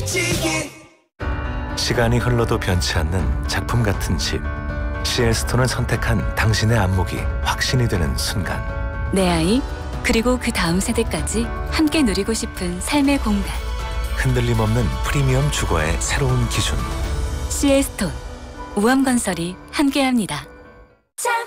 시간이 흘러도 변치 않는 작품 같은 집. CL스톤을 선택한 당신의 안목이 확신이 되는 순간. 내 아이, 그리고 그 다음 세대까지 함께 누리고 싶은 삶의 공간. 흔들림 없는 프리미엄 주거의 새로운 기준. CL스톤, 우암건설이 함께합니다.